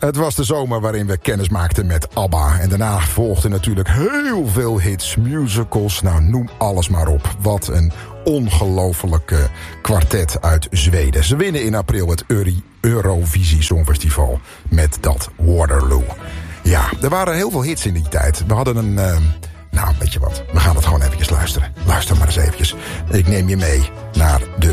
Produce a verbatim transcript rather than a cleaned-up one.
Het was de zomer waarin we kennis maakten met ABBA. En daarna volgden natuurlijk heel veel hits, musicals. Nou, noem alles maar op. Wat een ongelofelijke kwartet uit Zweden. Ze winnen in april het Eurovisie Songfestival met dat Waterloo. Ja, er waren heel veel hits in die tijd. We hadden een... Uh, nou, weet je wat? We gaan het gewoon eventjes luisteren. Luister maar eens eventjes. Ik neem je mee naar de